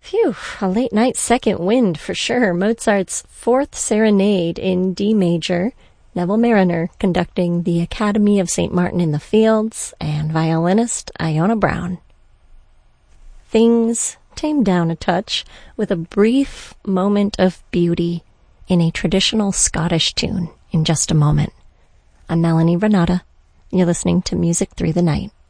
Phew, a late night second wind for sure. Mozart's Fourth Serenade in D major, Neville Marriner conducting the Academy of St. Martin in the Fields, and violinist Iona Brown. Things tamed down a touch with a brief moment of beauty in a traditional Scottish tune in just a moment. I'm Melanie Renata. You're listening to Music Through the Night.